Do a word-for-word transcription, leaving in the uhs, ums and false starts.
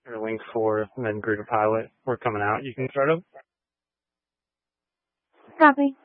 Or link four, and then group pilot. We're coming out. You can start up. Copy.